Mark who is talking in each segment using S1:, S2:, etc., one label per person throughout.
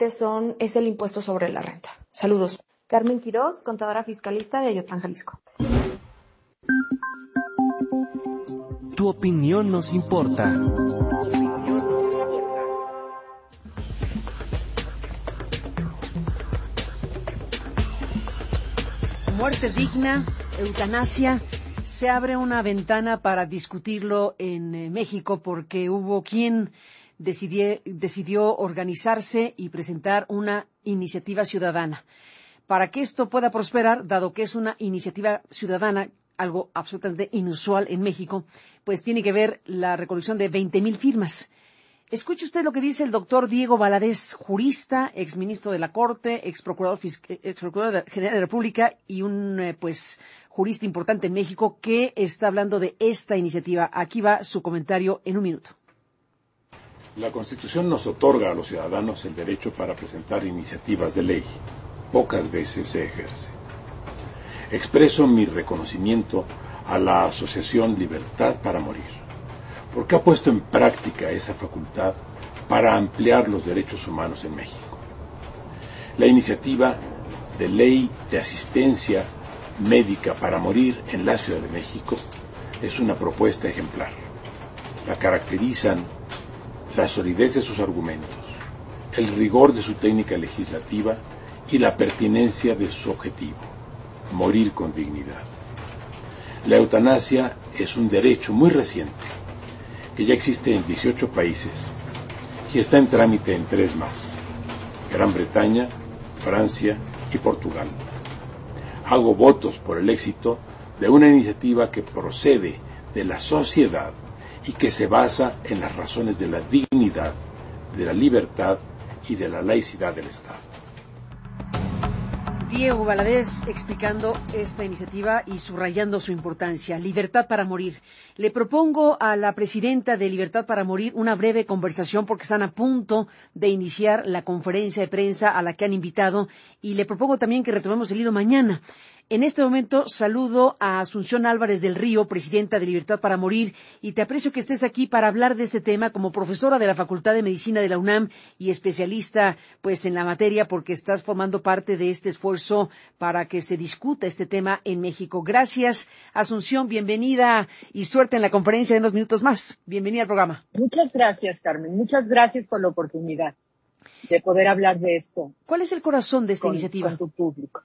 S1: es el impuesto sobre la renta. Saludos. Carmen Quirós, contadora fiscalista de Ayotlán, Jalisco.
S2: Tu opinión nos importa.
S3: Muerte digna, eutanasia. Se abre una ventana para discutirlo en México porque hubo quien decidió organizarse y presentar una iniciativa ciudadana. Para que esto pueda prosperar, dado que es una iniciativa ciudadana, algo absolutamente inusual en México, pues tiene que ver la recolección de 20,000 firmas. Escuche usted lo que dice el doctor Diego Valadez, jurista, exministro de la Corte, exprocurador general de la República y un jurista importante en México que está hablando de esta iniciativa. Aquí va su comentario en un minuto.
S4: La Constitución nos otorga a los ciudadanos el derecho para presentar iniciativas de ley. Pocas veces se ejerce. Expreso mi reconocimiento a la Asociación Libertad para Morir, porque ha puesto en práctica esa facultad para ampliar los derechos humanos en México. La iniciativa de ley de asistencia médica para morir en la Ciudad de México es una propuesta ejemplar. La caracterizan la solidez de sus argumentos, el rigor de su técnica legislativa y la pertinencia de su objetivo, morir con dignidad. La eutanasia es un derecho muy reciente, que ya existe en 18 países y está en trámite en 3 más: Gran Bretaña, Francia y Portugal. Hago votos por el éxito de una iniciativa que procede de la sociedad y que se basa en las razones de la dignidad, de la libertad y de la laicidad del Estado.
S3: Diego Valadez explicando esta iniciativa y subrayando su importancia. Libertad para morir. Le propongo a la presidenta de Libertad para Morir una breve conversación porque están a punto de iniciar la conferencia de prensa a la que han invitado y le propongo también que retomemos el hilo mañana. En este momento saludo a Asunción Álvarez del Río, presidenta de Libertad para Morir, y te aprecio que estés aquí para hablar de este tema como profesora de la Facultad de Medicina de la UNAM y especialista en la materia porque estás formando parte de este esfuerzo para que se discuta este tema en México. Gracias, Asunción, bienvenida y suerte en la conferencia de unos minutos más. Bienvenida al programa.
S5: Muchas gracias, Carmen. Muchas gracias por la oportunidad de poder hablar de esto.
S3: ¿Cuál es el corazón de esta iniciativa?
S5: Con tu público.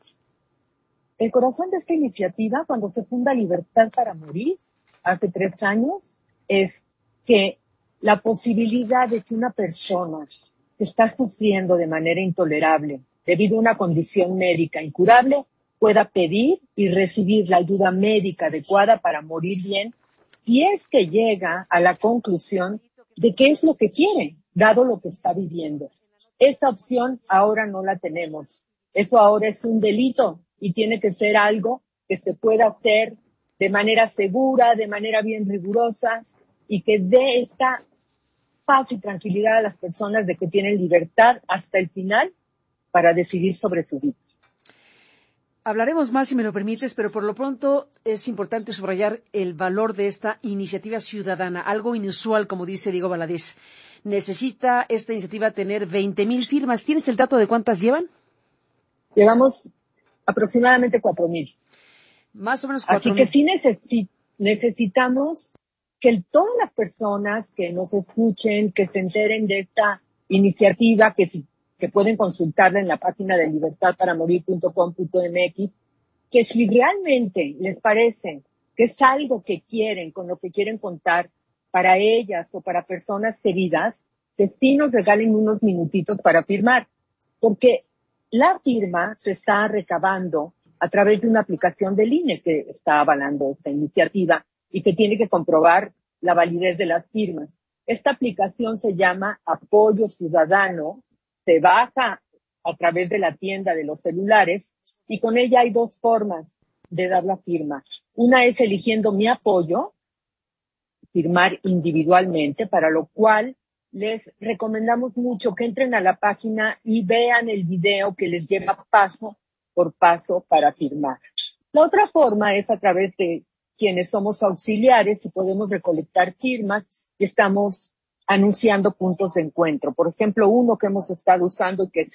S5: El corazón de esta iniciativa, cuando se funda Libertad para Morir, hace 3 años, es que la posibilidad de que una persona que está sufriendo de manera intolerable debido a una condición médica incurable pueda pedir y recibir la ayuda médica adecuada para morir bien, y es que llega a la conclusión de qué es lo que quiere, dado lo que está viviendo. Esa opción ahora no la tenemos. Eso ahora es un delito y tiene que ser algo que se pueda hacer de manera segura, de manera bien rigurosa y que dé esta paz y tranquilidad a las personas de que tienen libertad hasta el final para decidir sobre su vida.
S3: Hablaremos más, si me lo permites, pero por lo pronto es importante subrayar el valor de esta iniciativa ciudadana, algo inusual, como dice Diego Valadez. Necesita esta iniciativa tener 20,000 firmas. ¿Tienes el dato de cuántas llevan?
S5: Llevamos aproximadamente 4,000.
S3: Más o menos 4,000.
S5: Así que sí necesitamos que todas las personas que nos escuchen, que se enteren de esta iniciativa, que pueden consultarla en la página de libertadparamorir.com.mx, que si realmente les parece que es algo que quieren, con lo que quieren contar para ellas o para personas queridas, que sí nos regalen unos minutitos para firmar. Porque la firma se está recabando a través de una aplicación del INE que está avalando esta iniciativa y que tiene que comprobar la validez de las firmas. Esta aplicación se llama Apoyo Ciudadano, se baja a través de la tienda de los celulares y con ella hay 2 formas de dar la firma. Una es eligiendo mi apoyo, firmar individualmente, para lo cual les recomendamos mucho que entren a la página y vean el video que les lleva paso por paso para firmar. La otra forma es a través de quienes somos auxiliares y podemos recolectar firmas y estamos anunciando puntos de encuentro. Por ejemplo, uno que hemos estado usando y que